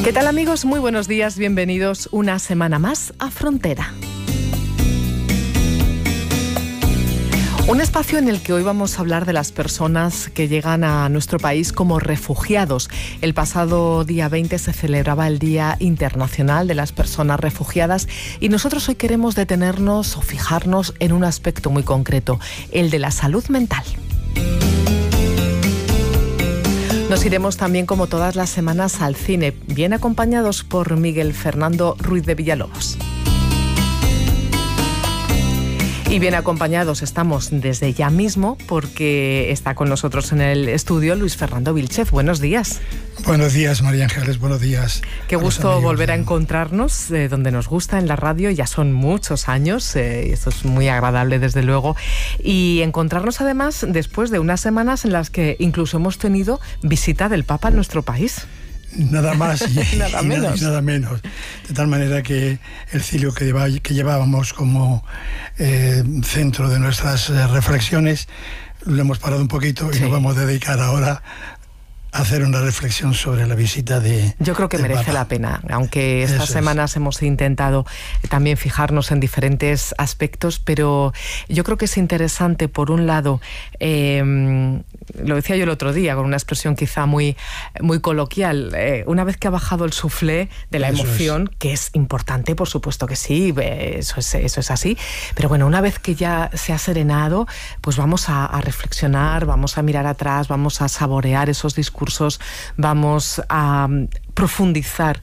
¿Qué tal, amigos? Muy buenos días, bienvenidos una semana más a Frontera. Un espacio en el que hoy vamos a hablar de las personas que llegan a nuestro país como refugiados. El pasado día 20 se celebraba el Día Internacional de las Personas Refugiadas y nosotros hoy queremos detenernos o fijarnos en un aspecto muy concreto, el de la salud mental. Nos iremos también, como todas las semanas, al cine, bien acompañados por Miguel Fernando Ruiz de Villalobos. Y bien acompañados estamos desde ya mismo porque está con nosotros en el estudio Luis Fernando Vilchez. Buenos días. Buenos días, María Ángeles, buenos días. Qué gusto volver a encontrarnos donde nos gusta, en la radio. Ya son muchos años, y esto es muy agradable desde luego. Y encontrarnos además después de unas semanas en las que incluso hemos tenido visita del Papa en nuestro país. Nada más y nada menos. De tal manera que el cilio que llevábamos como centro de nuestras reflexiones lo hemos parado un poquito y nos vamos a dedicar ahora a hacer una reflexión sobre la visita de... Yo creo que merece la pena, aunque estas semanas hemos intentado también fijarnos en diferentes aspectos, pero yo creo que es interesante, por un lado, lo decía yo el otro día, con una expresión quizá muy coloquial, una vez que ha bajado el suflé de la emoción, que es importante, por supuesto que sí, eso es así, pero bueno, una vez que ya se ha serenado, pues vamos a reflexionar, vamos a mirar atrás, vamos a saborear esos discursos, vamos a profundizar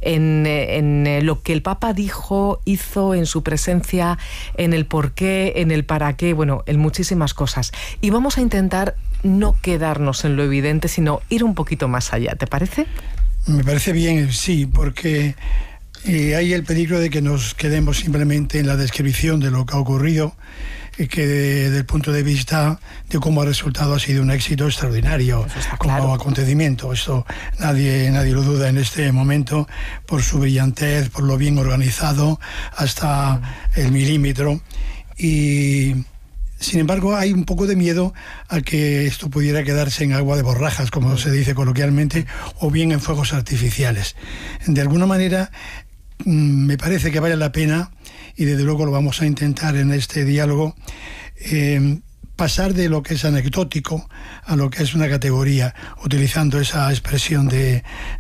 en lo que el Papa dijo, hizo, en su presencia, en el por qué, en el para qué, bueno, en muchísimas cosas. Y vamos a intentar no quedarnos en lo evidente, sino ir un poquito más allá. ¿Te parece? Me parece bien, sí, porque hay el peligro de que nos quedemos simplemente en la descripción de lo que ha ocurrido, que desde el punto de vista de cómo ha resultado ha sido un éxito extraordinario como acontecimiento. Esto nadie lo duda en este momento, por su brillantez, por lo bien organizado hasta el milímetro. Y sin embargo hay un poco de miedo a que esto pudiera quedarse en agua de borrajas, como se dice coloquialmente, o bien en fuegos artificiales. De alguna manera me parece que vale la pena, y desde luego lo vamos a intentar en este diálogo, pasar de lo que es anecdótico a lo que es una categoría, utilizando esa expresión de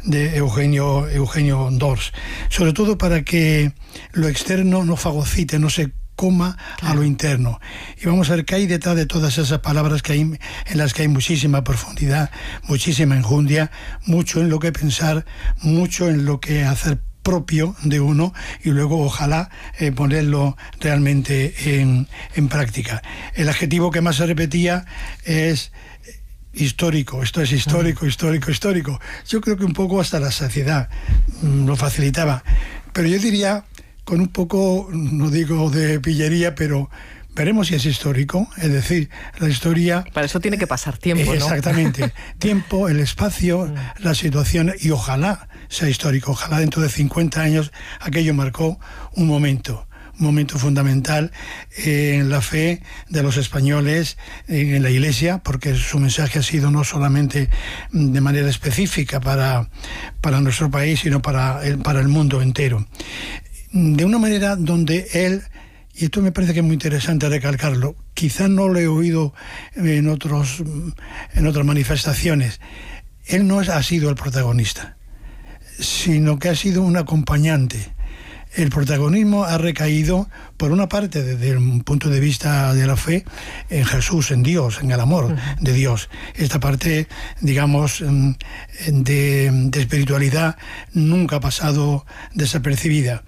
Eugenio Dors, sobre todo para que lo externo no fagocite, no se coma a lo interno. Y vamos a ver qué hay detrás de todas esas palabras que hay, en las que hay muchísima profundidad, muchísima enjundia, mucho en lo que pensar, mucho en lo que hacer propio de uno y luego ojalá ponerlo realmente en práctica. El adjetivo que más se repetía es histórico. Esto es histórico. Yo creo que un poco hasta la saciedad lo facilitaba, pero yo diría con un poco, no digo de pillería, pero veremos si es histórico, es decir, la historia... Para eso tiene que pasar tiempo, ¿no? Exactamente. Tiempo, el espacio, la situación, y ojalá sea histórico. Ojalá dentro de 50 años aquello marcó un momento fundamental en la fe de los españoles, en la Iglesia, porque su mensaje ha sido no solamente de manera específica para nuestro país, sino para el mundo entero. De una manera donde él... Y esto me parece que es muy interesante recalcarlo. Quizás no lo he oído en otras manifestaciones. Él no ha sido el protagonista, sino que ha sido un acompañante. El protagonismo ha recaído, por una parte, desde el punto de vista de la fe, en Jesús, en Dios, en el amor de Dios. Esta parte, digamos, de espiritualidad nunca ha pasado desapercibida.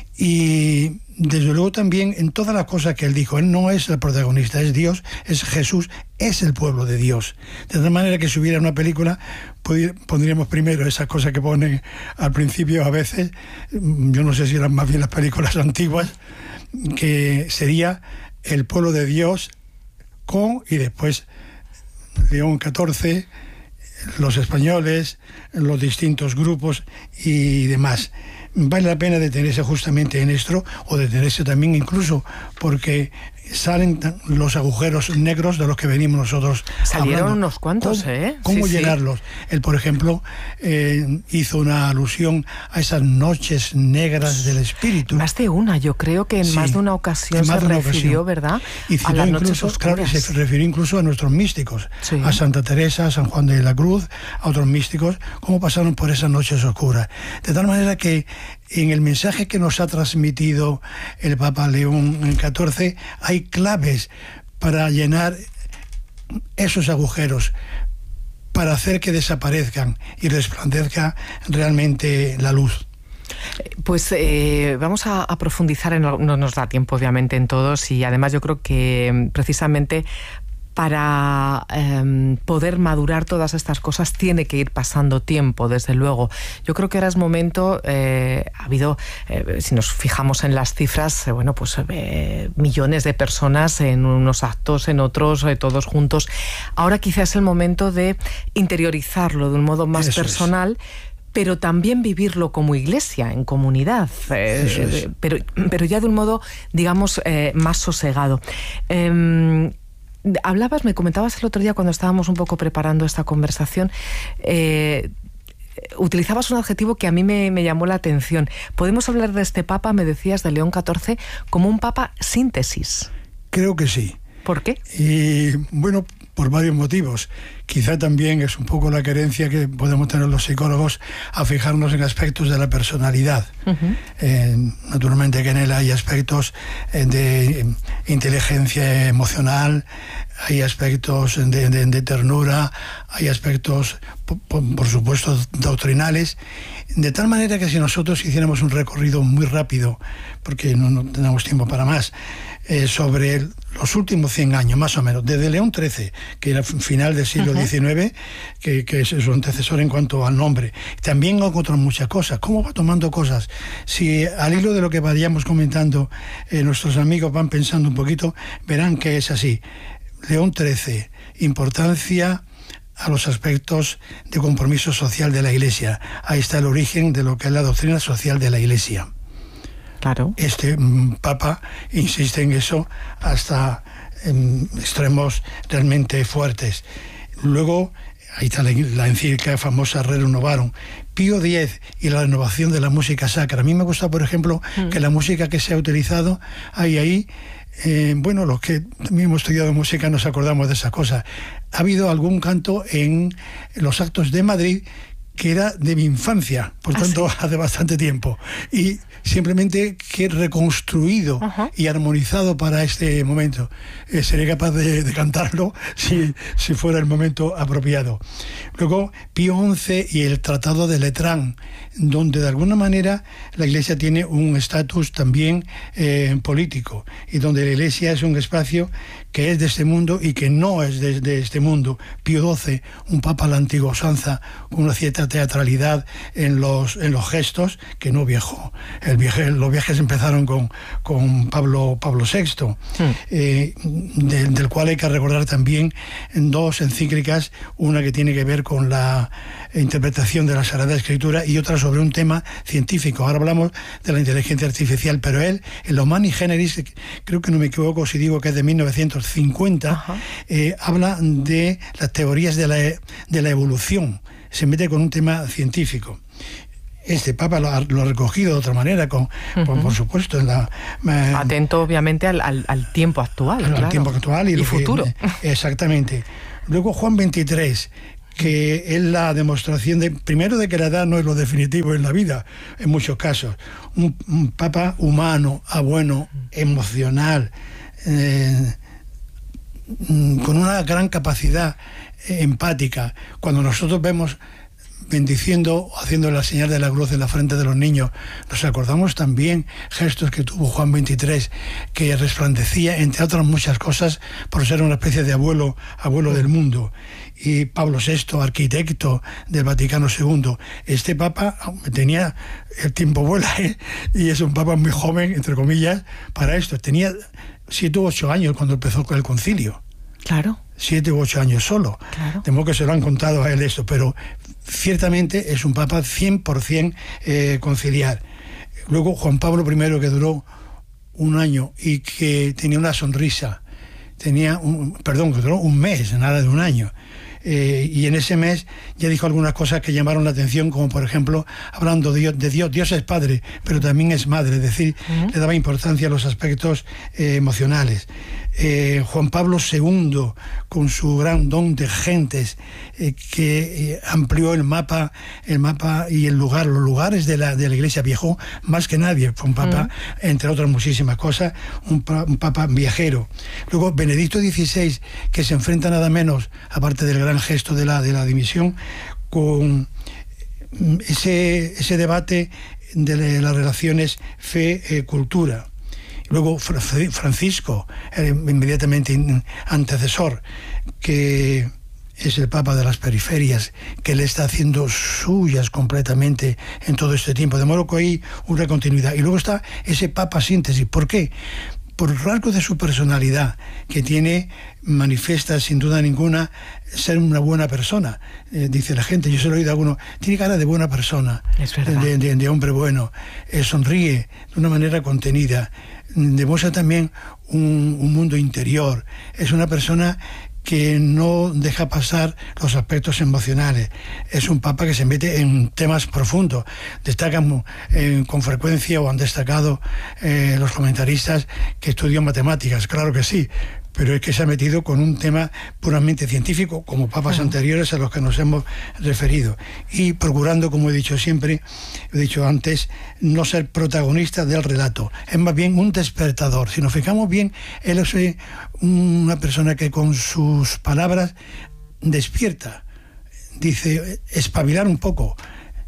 Y desde luego también en todas las cosas que él dijo, él no es el protagonista, es Dios, es Jesús, es el pueblo de Dios. De tal manera que si hubiera una película, pondríamos primero esas cosas que ponen al principio a veces, yo no sé si eran más bien las películas antiguas, que sería el pueblo de Dios y después León XIV, los españoles, los distintos grupos y demás. Vale la pena detenerse justamente en esto, o detenerse también incluso porque salen los agujeros negros de los que venimos nosotros salieron hablando. Unos cuantos, ¿Cómo llenarlos? Él, por ejemplo, hizo una alusión a esas noches negras del espíritu. Más de una, yo creo que en más de una ocasión se refirió, ¿verdad? Y citó a las incluso, noches oscuras. claro, se refirió incluso a nuestros místicos, a Santa Teresa, a San Juan de la Cruz, a otros místicos, cómo pasaron por esas noches oscuras. De tal manera que en el mensaje que nos ha transmitido el Papa León XIV hay claves para llenar esos agujeros, para hacer que desaparezcan y resplandezca realmente la luz. Pues vamos a profundizar, no nos da tiempo obviamente en todos, y además yo creo que precisamente para poder madurar todas estas cosas tiene que ir pasando tiempo, desde luego. Yo creo que ahora es momento, ha habido, si nos fijamos en las cifras, millones de personas en unos actos, en otros, todos juntos. Ahora quizás es el momento de interiorizarlo de un modo más personal, pero también vivirlo como iglesia, en comunidad, pero ya de un modo, digamos, más sosegado. Me comentabas el otro día cuando estábamos un poco preparando esta conversación, utilizabas un adjetivo que a mí me llamó la atención. ¿Podemos hablar de este Papa, me decías, de León XIV, como un Papa síntesis? Creo que sí. ¿Por qué? Y bueno, por varios motivos. Quizá también es un poco la querencia que podemos tener los psicólogos a fijarnos en aspectos de la personalidad. Naturalmente que en él hay aspectos de inteligencia emocional, hay aspectos de ternura, hay aspectos, por supuesto, doctrinales, de tal manera que si nosotros hiciéramos un recorrido muy rápido, porque no tenemos tiempo para más, sobre los últimos 100 años, más o menos, desde León XIII, que era final del siglo XIX, que es su antecesor en cuanto al nombre. También encontramos muchas cosas. ¿Cómo va tomando cosas? Si al hilo de lo que vayamos comentando, nuestros amigos van pensando un poquito, verán que es así. León XIII, importancia a los aspectos de compromiso social de la Iglesia. Ahí está el origen de lo que es la doctrina social de la Iglesia. Claro. Este Papa insiste en eso hasta extremos realmente fuertes. Luego, ahí está la encíclica famosa Rerum Novarum. Pío X y la renovación de la música sacra. A mí me gusta, por ejemplo, que la música que se ha utilizado, hay los que también hemos estudiado música nos acordamos de esas cosas. Ha habido algún canto en los actos de Madrid que era de mi infancia, por tanto, hace bastante tiempo. Y simplemente que reconstruido y armonizado para este momento. Seré capaz de cantarlo si fuera el momento apropiado. Luego, Pío XI y el Tratado de Letrán, donde de alguna manera la Iglesia tiene un estatus también político, y donde la Iglesia es un espacio que es de este mundo y que no es de este mundo. Pío XII, un papa a la antigua usanza, con una cierta teatralidad en los gestos, que no viajó. Los viajes empezaron con Pablo VI, del cual hay que recordar también dos encíclicas, una que tiene que ver con la interpretación de la Sagrada Escritura y otra sobre un tema científico. Ahora hablamos de la inteligencia artificial, pero él, en Humani Generis, creo que no me equivoco si digo que es de 1950, habla de las teorías de la evolución. Se mete con un tema científico. Este Papa lo ha recogido de otra manera, por supuesto, atento obviamente al tiempo actual, al tiempo actual y futuro. Exactamente. Luego Juan XXIII, que es la demostración primero de que la edad no es lo definitivo en la vida, en muchos casos. Un Papa humano, bueno, emocional, con una gran capacidad empática. Cuando nosotros vemos bendiciendo, haciendo la señal de la cruz en la frente de los niños, nos acordamos también gestos que tuvo Juan XXIII, que resplandecía, entre otras muchas cosas, por ser una especie de abuelo del mundo. Y Pablo VI, arquitecto del Vaticano II. Este Papa tenía, el tiempo vuela, y es un Papa muy joven, entre comillas, para esto. Tenía 7 u 8 años cuando empezó con el concilio. Claro. 7 u 8 años solo. Claro. De modo que se lo han contado a él esto, pero ciertamente es un Papa 100% conciliar. Luego Juan Pablo I, que duró un año y que tenía una sonrisa, tenía un mes, nada de un año. Y en ese mes ya dijo algunas cosas que llamaron la atención, como por ejemplo, hablando de Dios. Dios es padre, pero también es madre, es decir, le daba importancia a los aspectos emocionales. Juan Pablo II, con su gran don de gentes, que amplió el mapa y los lugares de la iglesia, viajó más que nadie, fue un papa, entre otras muchísimas cosas, un papa viajero. Luego Benedicto XVI, que se enfrenta nada menos, aparte del gran gesto de la dimisión, con ese debate de las relaciones fe-cultura. Luego Francisco, inmediatamente antecesor, que es el Papa de las periferias, que le está haciendo suyas completamente en todo este tiempo. De modo que hay una continuidad. Y luego está ese Papa síntesis. ¿Por qué? Por rasgo de su personalidad, que manifiesta sin duda ninguna ser una buena persona. Dice la gente, yo se lo he oído a alguno, tiene cara de buena persona, de hombre bueno, sonríe de una manera contenida, demuestra también un mundo interior, es una persona que no deja pasar los aspectos emocionales. Es un papa que se mete en temas profundos. Destacan con frecuencia, o han destacado los comentaristas, que estudió matemáticas, claro que sí, pero es que se ha metido con un tema puramente científico, como papas anteriores a los que nos hemos referido, y procurando, como he dicho siempre, he dicho antes, no ser protagonista del relato, es más bien un despertador. Si nos fijamos bien, él es una persona que con sus palabras despierta, dice, espabilar un poco.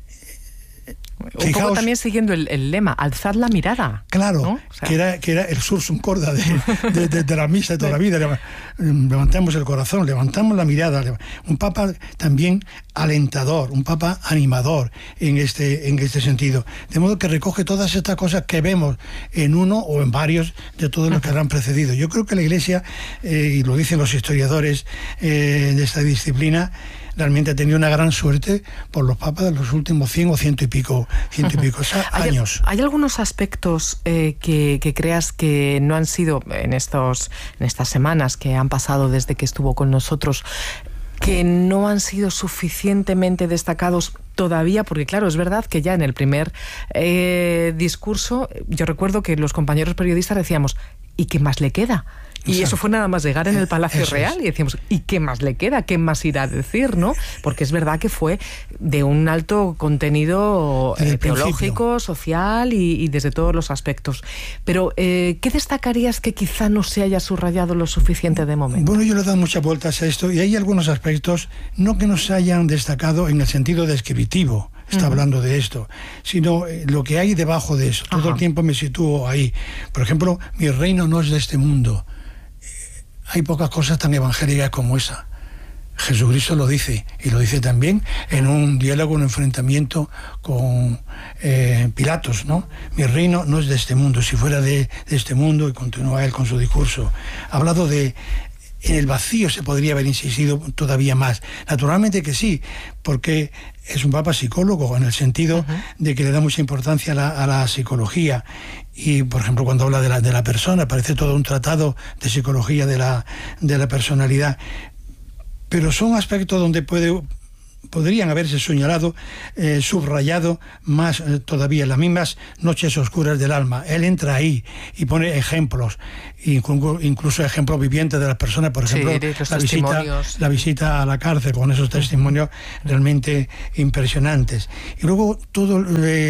Un poco también siguiendo el lema, alzad la mirada. Claro, ¿no? O sea, que era el sursum corda de la misa de toda la vida. Levantamos el corazón, levantamos la mirada. Un papa también alentador, un papa animador en este sentido. De modo que recoge todas estas cosas que vemos en uno o en varios de todos los que han precedido. Yo creo que la Iglesia, y lo dicen los historiadores de esta disciplina, realmente ha tenido una gran suerte por los papas de los últimos 100 o ciento y pico años. ¿Hay algunos aspectos que creas que no han sido en estas semanas que han pasado desde que estuvo con nosotros, que no han sido suficientemente destacados todavía? Porque claro, es verdad que ya en el primer discurso, yo recuerdo que los compañeros periodistas decíamos, ¿y qué más le queda? Y eso fue nada más llegar en el Palacio Real y decíamos, ¿y qué más le queda? ¿Qué más irá a decir? ¿No? Porque es verdad que fue de un alto contenido teológico, social y desde todos los aspectos. Pero, ¿qué destacarías que quizá no se haya subrayado lo suficiente de momento? Bueno, yo le he dado muchas vueltas a esto y hay algunos aspectos no que no se hayan destacado en el sentido descriptivo. Está hablando de esto, sino lo que hay debajo de eso. Todo el tiempo me sitúo ahí. Por ejemplo, mi reino no es de este mundo. Hay pocas cosas tan evangélicas como esa. Jesucristo lo dice, y lo dice también en un diálogo, un enfrentamiento con Pilatos, ¿no? Mi reino no es de este mundo. Si fuera de este mundo, y continúa él con su discurso, ha hablado de... En el vacío se podría haber insistido todavía más. Naturalmente que sí, porque es un papa psicólogo, en el sentido de que le da mucha importancia a la psicología. Y, por ejemplo, cuando habla de la persona, parece todo un tratado de psicología de la personalidad. Pero son aspectos donde podrían haberse señalado, subrayado más todavía, las mismas noches oscuras del alma. Él entra ahí y pone ejemplos, incluso ejemplos vivientes de las personas, por ejemplo, la visita a la cárcel, con esos testimonios realmente impresionantes. Y luego todo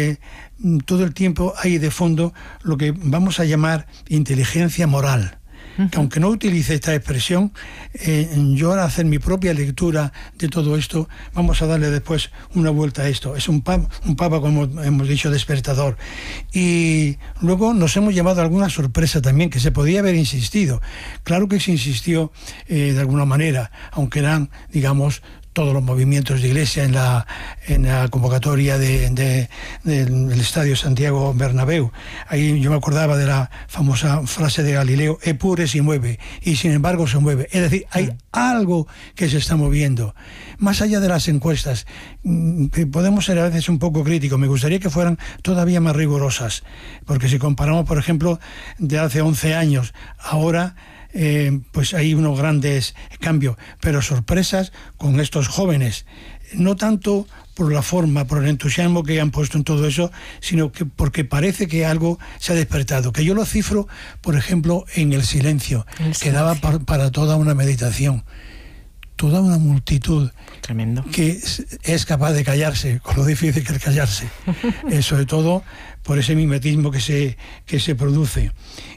el tiempo hay de fondo lo que vamos a llamar inteligencia moral. Que aunque no utilice esta expresión, yo al hacer mi propia lectura de todo esto, vamos a darle después una vuelta a esto. Es un papa, como hemos dicho, despertador. Y luego nos hemos llevado alguna sorpresa también, que se podía haber insistido. Claro que se insistió de alguna manera, aunque eran, digamos, todos los movimientos de iglesia en la convocatoria del Estadio Santiago Bernabéu. Ahí yo me acordaba de la famosa frase de Galileo: "Epure si mueve", y sin embargo se mueve. Es decir, hay algo que se está moviendo. Más allá de las encuestas, podemos ser a veces un poco críticos. Me gustaría que fueran todavía más rigurosas, porque si comparamos, por ejemplo, de hace 11 años, ahora pues hay unos grandes cambios, pero sorpresas con estos jóvenes, no tanto por la forma, por el entusiasmo que han puesto en todo eso, sino que porque parece que algo se ha despertado, que yo lo cifro, por ejemplo, en el silencio, que daba para toda una meditación, toda una multitud. Tremendo. Que es capaz de callarse, con lo difícil que es callarse, sobre todo por ese mimetismo que se produce.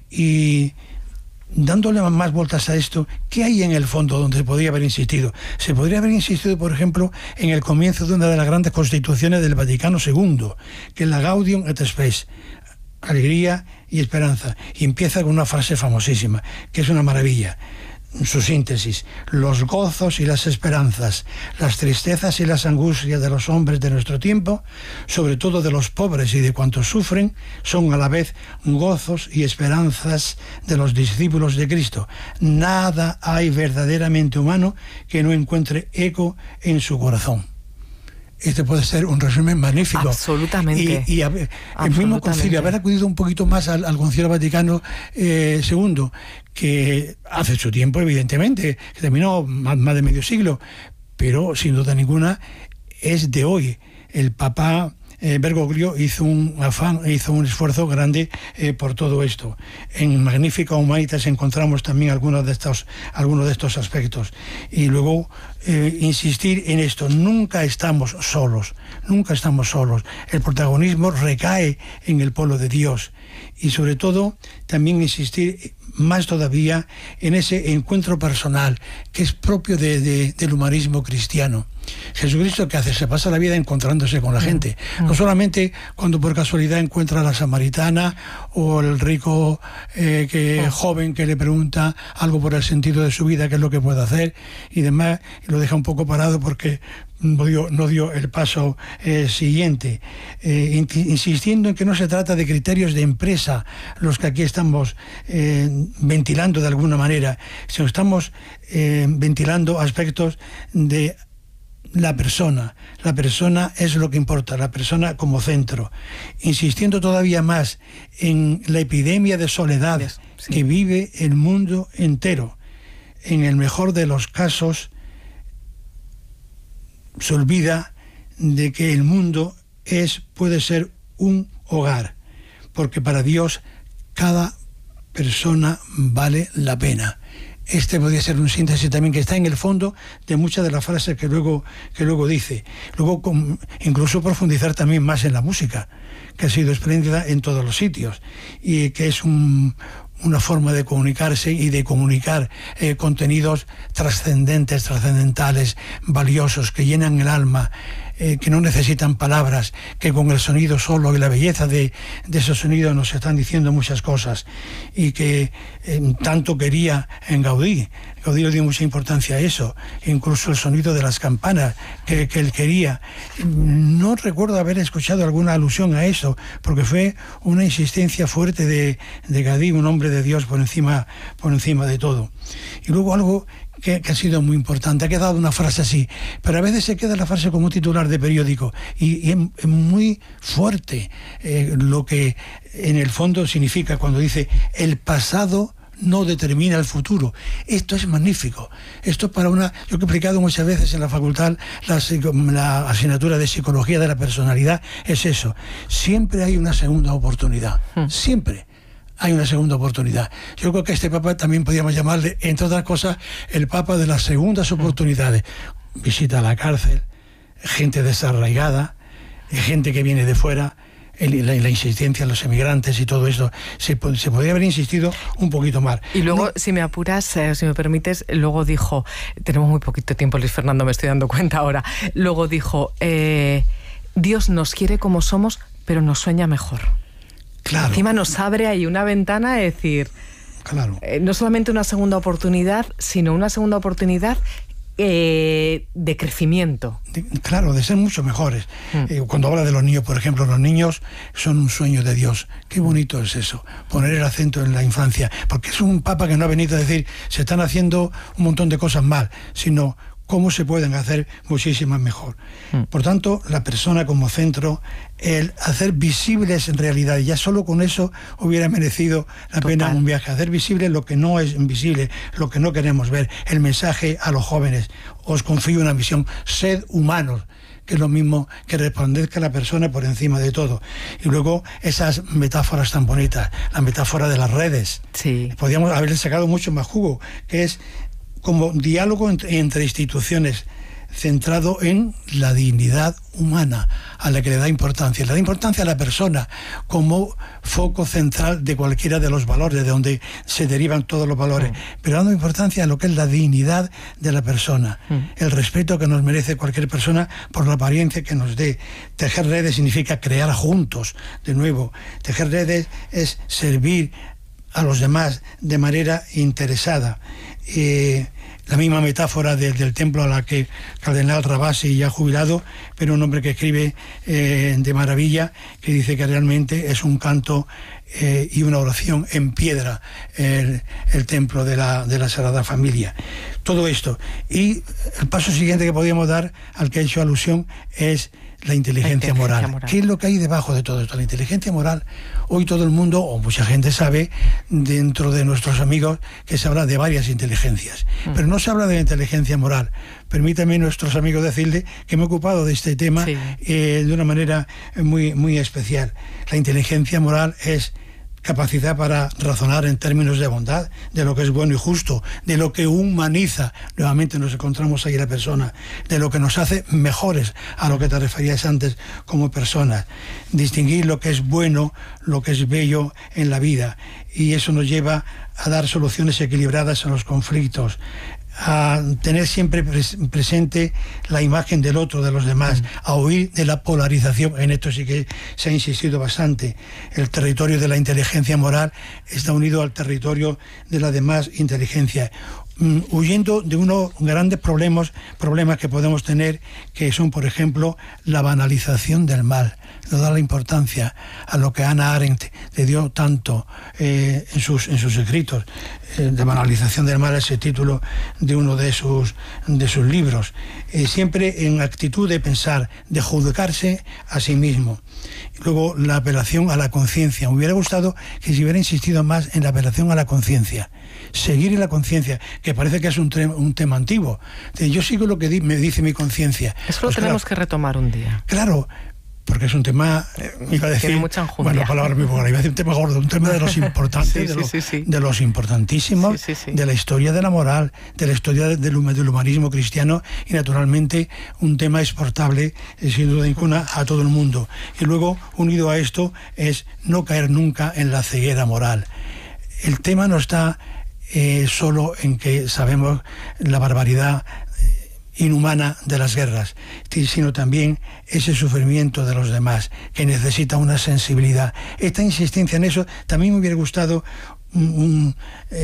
Y dándole más vueltas a esto, ¿qué hay en el fondo donde se podría haber insistido? Se podría haber insistido, por ejemplo, en el comienzo de una de las grandes constituciones del Vaticano II, que es la Gaudium et Spes, alegría y esperanza, y empieza con una frase famosísima, que es una maravilla. Su síntesis: los gozos y las esperanzas, las tristezas y las angustias de los hombres de nuestro tiempo, sobre todo de los pobres y de cuantos sufren, son a la vez gozos y esperanzas de los discípulos de Cristo. Nada hay verdaderamente humano que no encuentre eco en su corazón. Este puede ser un resumen magnífico. Absolutamente. Y el mismo concilio, haber acudido un poquito más al Concilio Vaticano II, que hace su tiempo, evidentemente, que terminó más de medio siglo, pero sin duda ninguna es de hoy. El Papa Bergoglio hizo un esfuerzo grande por todo esto. En Magnificat Humanitas encontramos también algunos de estos aspectos. Y luego insistir en esto: nunca estamos solos. El protagonismo recae en el pueblo de Dios. Y sobre todo también insistir más todavía en ese encuentro personal que es propio del humanismo cristiano. Jesucristo, ¿qué hace? Se pasa la vida encontrándose con la gente, no solamente cuando por casualidad encuentra a la samaritana o el rico joven que le pregunta algo por el sentido de su vida, qué es lo que puede hacer y demás, y lo deja un poco parado porque no dio el paso siguiente, insistiendo en que no se trata de criterios de empresa los que aquí estamos ventilando de alguna manera, sino estamos ventilando aspectos de la persona. La persona es lo que importa, la persona como centro, insistiendo todavía más en la epidemia de soledad que vive el mundo entero. En el mejor de los casos se olvida de que el mundo puede ser un hogar, porque para Dios cada persona vale la pena. Este podría ser un síntesis también que está en el fondo de muchas de las frases que luego dice. Luego incluso profundizar también más en la música, que ha sido espléndida en todos los sitios y que es una forma de comunicarse y de comunicar contenidos trascendentales, valiosos, que llenan el alma, que no necesitan palabras, que con el sonido solo y la belleza de esos sonidos nos están diciendo muchas cosas, y que tanto quería en Gaudí. Gaudí le dio mucha importancia a eso, incluso el sonido de las campanas que él quería. No recuerdo haber escuchado alguna alusión a eso, porque fue una insistencia fuerte de Gaudí, un hombre de Dios por encima de todo. Y luego algo que ha sido muy importante, ha quedado una frase así, pero a veces se queda la frase como titular de periódico, y es muy fuerte lo que en el fondo significa cuando dice: el pasado no determina el futuro. Esto es magnífico. Esto es para yo que he explicado muchas veces en la facultad la asignatura de psicología de la personalidad, es eso. Siempre hay una segunda oportunidad. Siempre hay una segunda oportunidad. Yo creo que a este Papa también podríamos llamarle, entre otras cosas, el Papa de las segundas oportunidades. Visita a la cárcel, gente desarraigada, gente que viene de fuera, la insistencia en los emigrantes y todo esto. Se podría haber insistido un poquito más. Y luego, si me apuras, si me permites, luego dijo, tenemos muy poquito tiempo, Luis Fernando, me estoy dando cuenta ahora, luego dijo, Dios nos quiere como somos, pero nos sueña mejor. Claro. Encima nos abre ahí una ventana, es decir, claro, no solamente una segunda oportunidad, sino una segunda oportunidad de crecimiento. Claro, de ser mucho mejores. Cuando habla de los niños, por ejemplo, los niños son un sueño de Dios. Qué bonito es eso, poner el acento en la infancia, porque es un papa que no ha venido a decir se están haciendo un montón de cosas mal, sino cómo se pueden hacer muchísimas mejor. Por tanto, la persona como centro, el hacer visibles en realidad, ya solo con eso hubiera merecido la pena un viaje, hacer visible lo que no es invisible, lo que no queremos ver, el mensaje a los jóvenes. Os confío una misión, sed humanos, que es lo mismo que resplandezca a la persona por encima de todo. Y luego esas metáforas tan bonitas, la metáfora de las redes. Sí. Podríamos haberle sacado mucho más jugo, que es como diálogo entre instituciones, centrado en la dignidad humana, a la que le da importancia. Le da importancia a la persona como foco central de cualquiera de los valores, de donde se derivan todos los valores, pero dando importancia a lo que es la dignidad de la persona, el respeto que nos merece cualquier persona por la apariencia que nos dé. Tejer redes significa crear juntos, de nuevo. Tejer redes es servir a los demás de manera interesada. La misma metáfora del templo a la que Cardenal Rabasi, ya jubilado, pero un hombre que escribe de maravilla, que dice que realmente es un canto y una oración en piedra el templo de la Sagrada Familia. Todo esto. Y el paso siguiente que podríamos dar, al que he hecho alusión, es la inteligencia moral. ¿Qué es lo que hay debajo de todo esto? La inteligencia moral, hoy todo el mundo, o mucha gente sabe, dentro de nuestros amigos, que se habla de varias inteligencias, pero no se habla de la inteligencia moral. Permítanme, nuestros amigos, decirle que me he ocupado de este tema de una manera muy, muy especial. La inteligencia moral es capacidad para razonar en términos de bondad, de lo que es bueno y justo, de lo que humaniza, nuevamente nos encontramos ahí la persona, de lo que nos hace mejores, a lo que te referías antes, como personas. Distinguir lo que es bueno, lo que es bello en la vida, y eso nos lleva a dar soluciones equilibradas a los conflictos, a tener siempre presente la imagen del otro, de los demás, a huir de la polarización. En esto sí que se ha insistido bastante. El territorio de la inteligencia moral está unido al territorio de la demás inteligencia, huyendo de unos grandes problemas que podemos tener, que son, por ejemplo, la banalización del mal. No da la importancia a lo que Hannah Arendt le dio tanto en sus escritos. De banalización del mal es el título de uno de sus libros. Siempre en actitud de pensar, de juzgarse a sí mismo. Luego, la apelación a la conciencia. Me hubiera gustado que se hubiera insistido más en la apelación a la conciencia. Seguir en la conciencia, que parece que es un tema antiguo. Yo sigo lo que me dice mi conciencia. Eso lo tenemos que retomar un día. Claro, porque es un tema, iba a decir, tiene mucha enjundia. Bueno, palabra muy buena, iba a decir un tema gordo, un tema de los importantes, de los importantísimos, de la historia de la moral, de la historia del humanismo cristiano, y naturalmente un tema exportable, sin duda ninguna, a todo el mundo. Y luego, unido a esto, es no caer nunca en la ceguera moral. El tema no está solo en que sabemos la barbaridad inhumana de las guerras, sino también ese sufrimiento de los demás, que necesita una sensibilidad. Esta insistencia en eso también me hubiera gustado un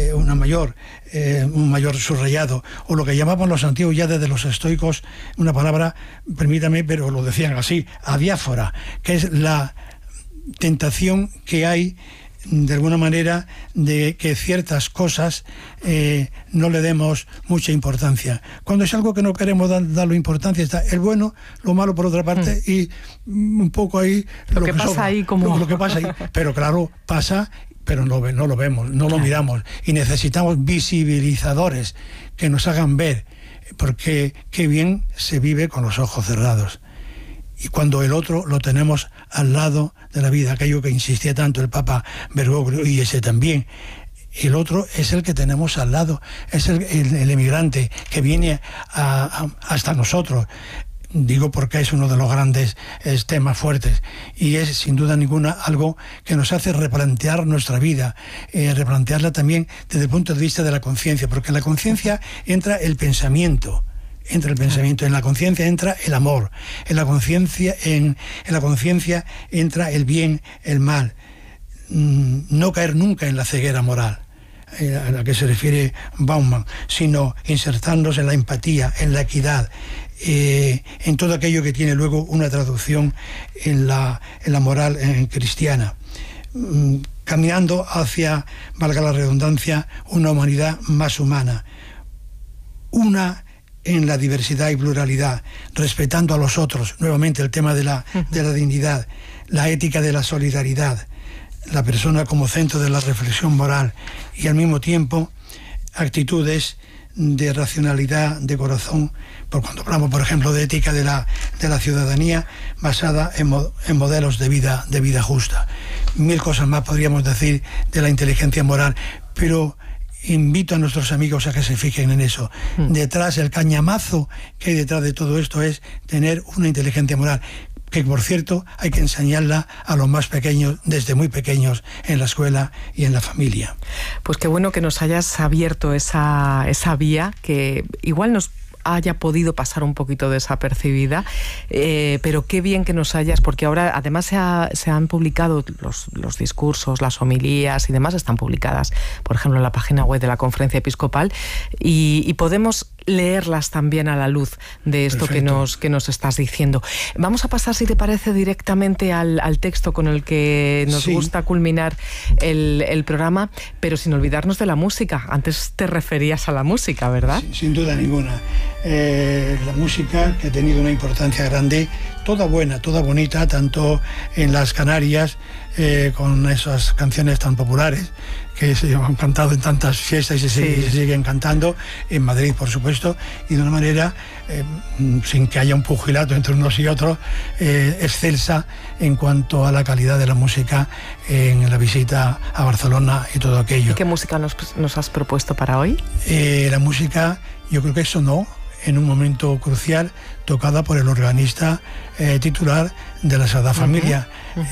mayor subrayado, o lo que llamaban los antiguos ya desde los estoicos, una palabra, permítame, pero lo decían así, adiáfora, que es la tentación que hay, de alguna manera, de que ciertas cosas no le demos mucha importancia. Cuando es algo que no queremos darle importancia, está el bueno, lo malo por otra parte, y un poco ahí lo que pasa ahí, como lo que pasa ahí. Pero claro, pasa, pero no lo vemos, no lo miramos, y necesitamos visibilizadores que nos hagan ver, porque qué bien se vive con los ojos cerrados. Y cuando el otro lo tenemos al lado de la vida, aquello que insistía tanto el Papa Bergoglio, y ese también, el otro es el que tenemos al lado, es el emigrante que viene hasta nosotros. Digo porque es uno de los grandes temas fuertes, y es sin duda ninguna algo que nos hace replantear nuestra vida, replantearla también desde el punto de vista de la conciencia, porque en la conciencia entra el pensamiento. En la conciencia entra el amor, en la conciencia entra el bien, el mal. No caer nunca en la ceguera moral. a la que se refiere Bauman, sino insertarnos en la empatía, en la equidad, en todo aquello que tiene luego una traducción en la moral cristiana, caminando hacia, valga la redundancia, una humanidad más humana, una en la diversidad y pluralidad, respetando a los otros, nuevamente el tema de la dignidad, la ética de la solidaridad, la persona como centro de la reflexión moral, y al mismo tiempo actitudes de racionalidad, de corazón, por cuando hablamos, por ejemplo, de ética de la ciudadanía basada en modelos de vida justa. Mil cosas más podríamos decir de la inteligencia moral, pero invito a nuestros amigos a que se fijen en eso. Detrás, el cañamazo que hay detrás de todo esto es tener una inteligencia moral, que por cierto hay que enseñarla a los más pequeños, desde muy pequeños, en la escuela y en la familia. Pues qué bueno que nos hayas abierto esa vía, que igual nos haya podido pasar un poquito desapercibida, pero qué bien que nos hayas, porque ahora además se han publicado los discursos, las homilías y demás, están publicadas, por ejemplo, en la página web de la Conferencia Episcopal, y podemos leerlas también a la luz de esto que nos estás diciendo. Vamos a pasar, si te parece, directamente al texto con el que nos gusta culminar el programa, pero sin olvidarnos de la música. Antes te referías a la música, ¿verdad? Sí, sin duda ninguna. La música, que ha tenido una importancia grande, toda buena, toda bonita, tanto en las Canarias, con esas canciones tan populares que se han cantado en tantas fiestas y se siguen cantando, en Madrid, por supuesto, y de una manera, sin que haya un pugilato entre unos y otros, excelsa en cuanto a la calidad de la música en la visita a Barcelona y todo aquello. ¿Y qué música nos has propuesto para hoy? La música, yo creo que sonó en un momento crucial, tocada por el organista titular de la Sagrada Familia,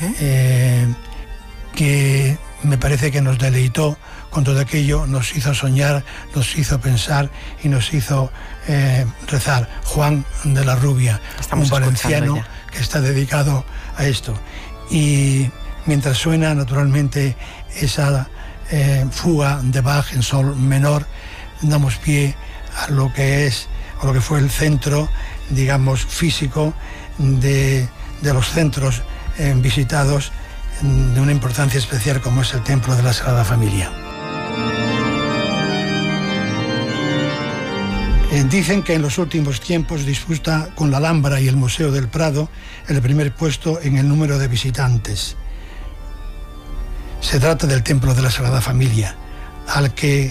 que me parece que nos deleitó con todo aquello, nos hizo soñar, nos hizo pensar y nos hizo rezar. Juan de la Rubia, un valenciano que está dedicado a esto. Y mientras suena naturalmente esa fuga de Bach en sol menor, damos pie a lo que es, o lo que fue el centro, digamos, físico de los centros visitados de una importancia especial como es el Templo de la Sagrada Familia. Dicen que en los últimos tiempos disputa con la Alhambra y el Museo del Prado el primer puesto en el número de visitantes. Se trata del Templo de la Sagrada Familia, al que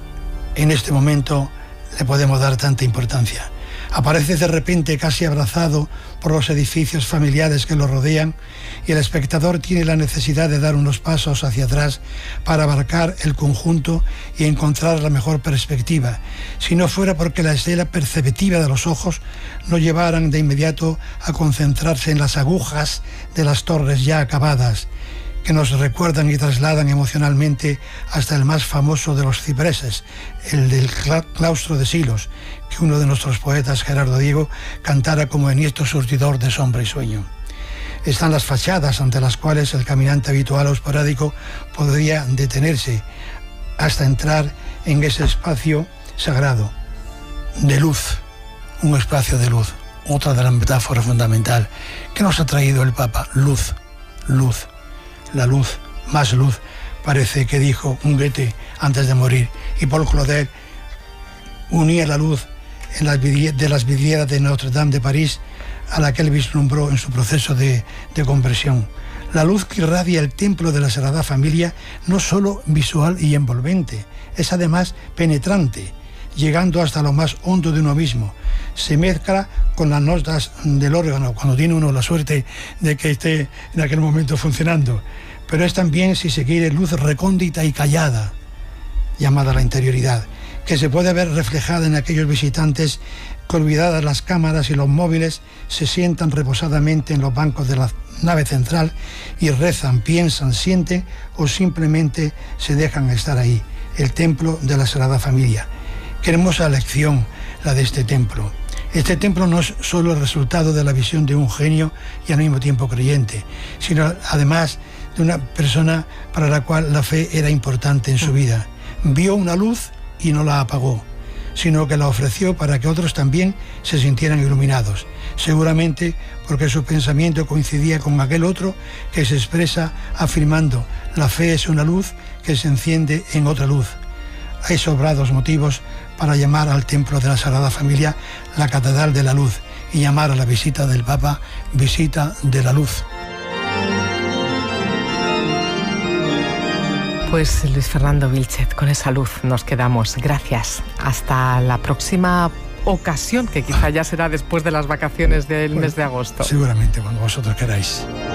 en este momento le podemos dar tanta importancia. Aparece de repente casi abrazado por los edificios familiares que lo rodean, y el espectador tiene la necesidad de dar unos pasos hacia atrás para abarcar el conjunto y encontrar la mejor perspectiva, si no fuera porque la escena perceptiva de los ojos no llevaran de inmediato a concentrarse en las agujas de las torres ya acabadas, que nos recuerdan y trasladan emocionalmente hasta el más famoso de los cipreses, el del claustro de Silos, que uno de nuestros poetas, Gerardo Diego, cantara como enhiesto surtidor de sombra y sueño. Están las fachadas ante las cuales el caminante habitual o esporádico podría detenerse hasta entrar en ese espacio sagrado de luz, un espacio de luz, otra de las metáforas fundamental. ¿Qué nos ha traído el Papa? Luz, luz. La luz, más luz, parece que dijo un Goethe antes de morir. Y Paul Claudel unía la luz de las vidrieras de Notre Dame de París a la que él vislumbró en su proceso de conversión. La luz que irradia el templo de la Sagrada Familia no solo visual y envolvente, es además penetrante, llegando hasta lo más hondo de uno mismo. Se mezcla con las notas del órgano, cuando tiene uno la suerte de que esté en aquel momento funcionando. Pero es también, si se quiere, luz recóndita y callada, llamada la interioridad, que se puede ver reflejada en aquellos visitantes que, olvidadas las cámaras y los móviles, se sientan reposadamente en los bancos de la nave central y rezan, piensan, sienten o simplemente se dejan estar ahí. El templo de la Sagrada Familia. Qué hermosa lección la de este templo. Este templo no es solo el resultado de la visión de un genio y al mismo tiempo creyente, sino además de una persona para la cual la fe era importante en su vida. vio una luz y no la apagó, sino que la ofreció para que otros también se sintieran iluminados, seguramente porque su pensamiento coincidía con aquel otro que se expresa afirmando: la fe es una luz que se enciende en otra luz. Hay sobrados motivos para llamar al templo de la Sagrada Familia la Catedral de la Luz y llamar a la visita del Papa visita de la luz. Pues Luis Fernando Vilchez, con esa luz nos quedamos. Gracias. Hasta la próxima ocasión, que quizá ya será después de las vacaciones del mes de agosto. Seguramente, cuando vosotros queráis.